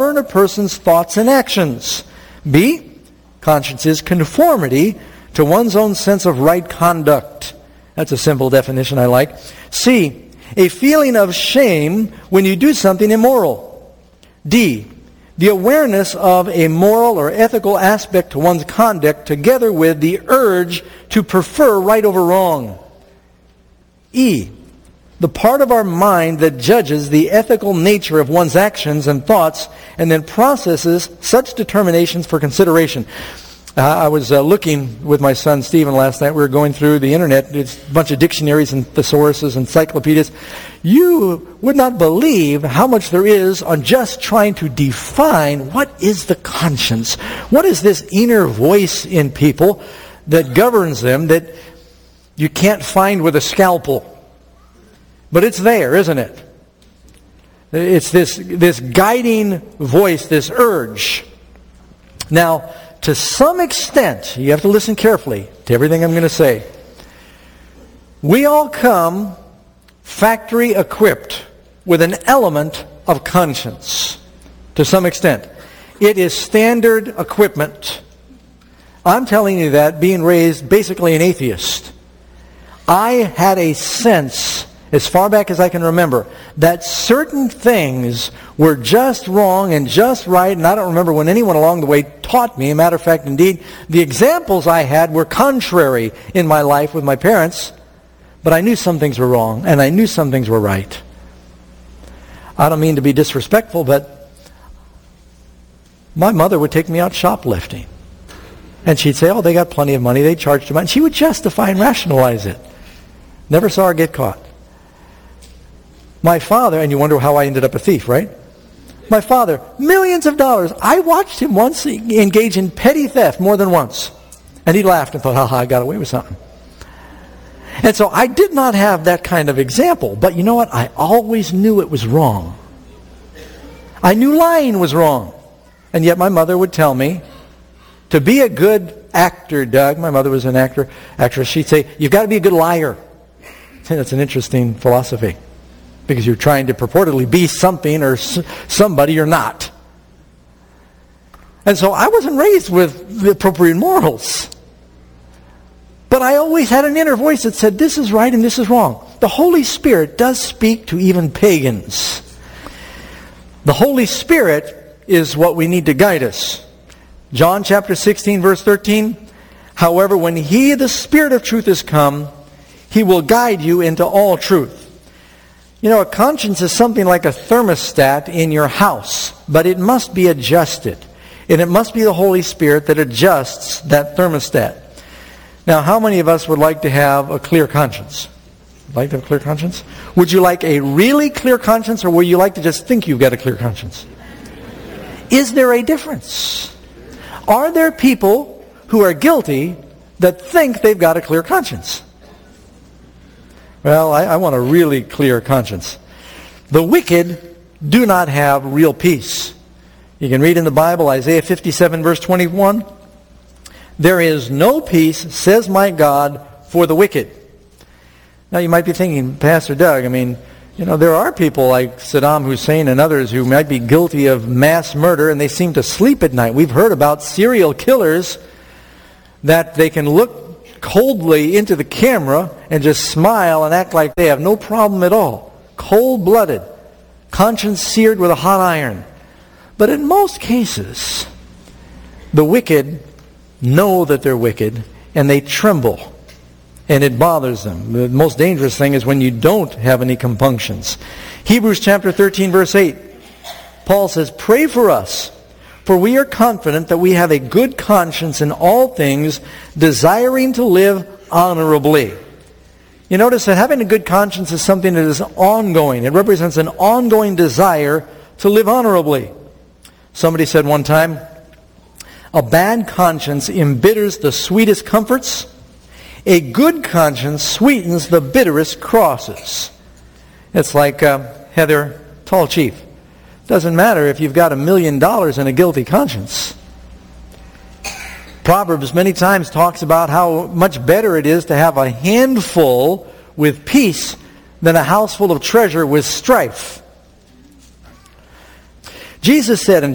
govern a person's thoughts and actions. B, conscience is conformity to one's own sense of right conduct. That's a simple definition I like. C, a feeling of shame when you do something immoral. D, the awareness of a moral or ethical aspect to one's conduct together with the urge to prefer right over wrong. E, the part of our mind that judges the ethical nature of one's actions and thoughts and then processes such determinations for consideration. I was looking with my son Stephen last night. We were going through the internet. It's a bunch of dictionaries and thesauruses, encyclopedias. You would not believe how much there is on just trying to define what is the conscience. What is this inner voice in people that governs them that you can't find with a scalpel? But it's there, isn't it? It's this guiding voice, this urge. Now, to some extent, you have to listen carefully to everything I'm going to say. We all come factory equipped with an element of conscience. To some extent. It is standard equipment. I'm telling you that being raised basically an atheist. I had a sense, as far back as I can remember, that certain things were just wrong and just right, and I don't remember when anyone along the way taught me. Matter of fact, indeed, the examples I had were contrary in my life with my parents, but I knew some things were wrong, and I knew some things were right. I don't mean to be disrespectful, but my mother would take me out shoplifting, and she'd say, oh, they got plenty of money, they charged too much, and she would justify and rationalize it. Never saw her get caught. My father, and you wonder how I ended up a thief, right? My father, millions of dollars. I watched him once engage in petty theft more than once. And he laughed and thought, ha, I got away with something. And so I did not have that kind of example. But you know what? I always knew it was wrong. I knew lying was wrong. And yet my mother would tell me, to be a good actor, Doug, my mother was an actress, she'd say, you've got to be a good liar. That's an interesting philosophy. Because you're trying to purportedly be something or somebody you're not. And so I wasn't raised with the appropriate morals. But I always had an inner voice that said, this is right and this is wrong. The Holy Spirit does speak to even pagans. The Holy Spirit is what we need to guide us. John chapter 16, verse 13. However, when He, the Spirit of truth, is come, He will guide you into all truth. You know, a conscience is something like a thermostat in your house, but it must be adjusted. And it must be the Holy Spirit that adjusts that thermostat. Now, how many of us would like to have a clear conscience? Like to have a clear conscience? Would you like a really clear conscience, or would you like to just think you've got a clear conscience? Is there a difference? Are there people who are guilty that think they've got a clear conscience? Well, I want a really clear conscience. The wicked do not have real peace. You can read in the Bible, Isaiah 57, verse 21. There is no peace, says my God, for the wicked. Now you might be thinking, Pastor Doug, I mean, you know, there are people like Saddam Hussein and others who might be guilty of mass murder and they seem to sleep at night. We've heard about serial killers that they can look coldly into the camera and just smile and act like they have no problem at all. Cold-blooded. Conscience seared with a hot iron. But in most cases, the wicked know that they're wicked and they tremble. And it bothers them. The most dangerous thing is when you don't have any compunctions. Hebrews chapter 13, verse 8. Paul says, pray for us, for we are confident that we have a good conscience in all things, desiring to live honorably. You notice that having a good conscience is something that is ongoing. It represents an ongoing desire to live honorably. Somebody said one time, a bad conscience embitters the sweetest comforts. A good conscience sweetens the bitterest crosses. It's like Heather Tall Chief. Doesn't matter if you've got $1 million and a guilty conscience. Proverbs many times talks about how much better it is to have a handful with peace than a house full of treasure with strife. Jesus said in